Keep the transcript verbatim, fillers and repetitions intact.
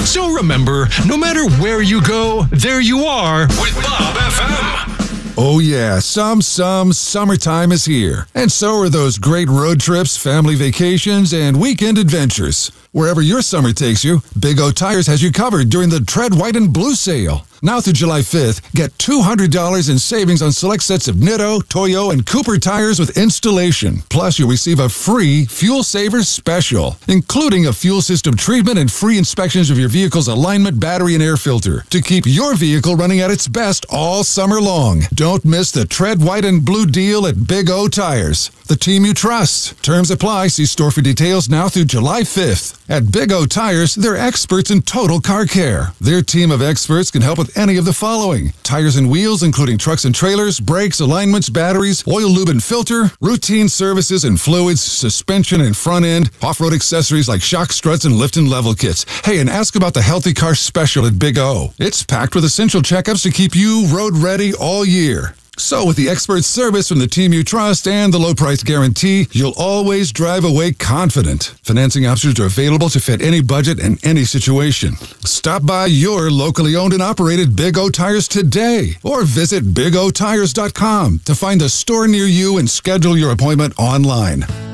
So remember, no matter where you go, there you are with Bob F M. Oh yeah, some, some summertime is here. And so are those great road trips, family vacations, and weekend adventures. Wherever your summer takes you, Big O Tires has you covered during the Tread White and Blue sale. Now through July fifth, get two hundred dollars in savings on select sets of Nitto, Toyo, and Cooper tires with installation. Plus, you'll receive a free Fuel Savers special, including a fuel system treatment and free inspections of your vehicle's alignment, battery, and air filter to keep your vehicle running at its best all summer long. Don't miss the Tread White and Blue deal at Big O Tires, the team you trust. Terms apply. See store for details now through July fifth. At Big O Tires, they're experts in total car care. Their team of experts can help with any of the following: tires and wheels, including trucks and trailers, brakes, alignments, batteries, oil, lube, and filter, routine services and fluids, suspension and front end, off-road accessories like shock struts and lift and level kits. Hey, and ask about the Healthy Car Special at Big O. It's packed with essential checkups to keep you road ready all year. So with the expert service from the team you trust and the low price guarantee, you'll always drive away confident. Financing options are available to fit any budget and any situation. Stop by your locally owned and operated Big O Tires today or visit big o tires dot com to find a store near you and schedule your appointment online.